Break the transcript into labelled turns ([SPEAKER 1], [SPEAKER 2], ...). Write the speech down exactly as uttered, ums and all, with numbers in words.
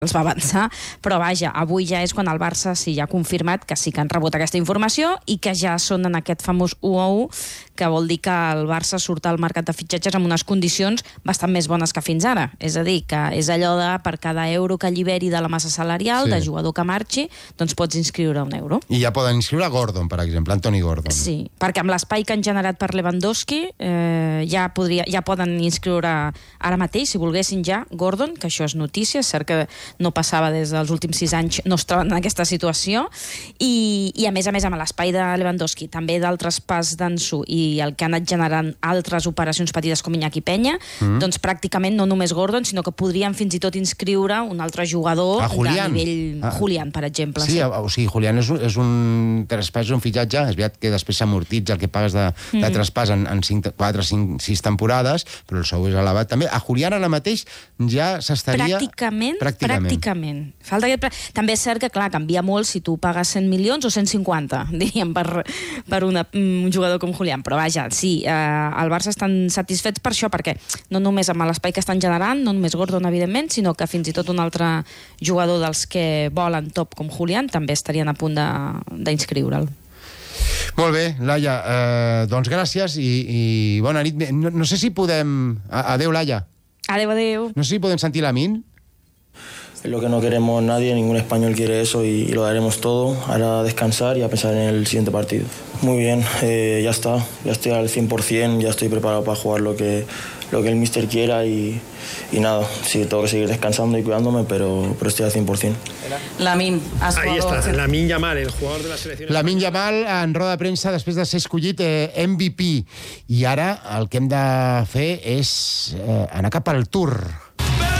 [SPEAKER 1] els va avançar, però vaja, avui ja és quan el Barça sí ja ha confirmat que sí que han rebut aquesta informació i que ja són en aquest famós u a u, que vol dir que el Barça surt al mercat de fitxatges amb unes condicions bastant més bones que fins ara. És a dir, que és allò de per cada euro que alliberi de la massa salarial, sí, de jugador que marxi, doncs pots inscriure un euro.
[SPEAKER 2] I ja poden inscriure Gordon, per exemple, Anthony Gordon.
[SPEAKER 1] Sí, perquè amb l'espai que han generat per Lewandowski eh, ja, podria, ja poden inscriure ara mateix, si volguessin ja, Gordon, que això és notícia, és cert que no passava des dels últims sis anys, no es troben en aquesta situació, i, i a més a més amb l'espai de Lewandowski, també d'altres pas d'Ansu i el que han anat generant altres operacions petites com Iñaki Peña, mm. doncs pràcticament no només Gordon, sinó que podrien fins i tot inscriure un altre jugador de nivell... Ah. Julián, per exemple.
[SPEAKER 2] Sí, sí. O sigui, Julián és un, és un traspàs, un fitxatge, és veritat que després s'amortitza el que pagues de, mm. de traspàs en, en quatre, cinc, sis temporades, però el sou és elevat també. A Julián ara mateix ja s'estaria...
[SPEAKER 1] Pràcticament, pràcticament. pràcticament. Falta aquest... També és cert que, clar, canvia molt si tu pagues cent milions o cent cinquanta, diríem, per, per una, un jugador com Julián. Però vaja, sí, eh, el Barça estan satisfets per això, perquè no només amb l'espai que estan generant, no només Gordon, evidentment, sinó que fins i tot un altre jugador dels que volen top com Julián també estarien a punt d'inscriure'l.
[SPEAKER 2] Molt bé, Laia, eh, doncs gràcies i, i bona nit. No, no sé si podem... Adéu, Laia.
[SPEAKER 1] Adéu, adéu.
[SPEAKER 2] No sé si podem sentir l'Amin.
[SPEAKER 3] Es lo que no queremos nadie, ningún español quiere eso y, y lo daremos todo. Ahora descansar y a pensar en el siguiente partido. Muy bien, eh, ya está, ya estoy al cien por ciento, ya estoy preparado para jugar lo que, lo que el míster quiera y, y nada, sí, tengo que seguir descansando y cuidándome, pero, pero estoy al cien por ciento.
[SPEAKER 4] Lamine,
[SPEAKER 5] ahí está, Lamine Yamal, el jugador de la selección.
[SPEAKER 2] Lamine Yamal en roda de premsa després de ser escollit eh, M V P. I ara el que hem de fer és eh, anar cap al Tour.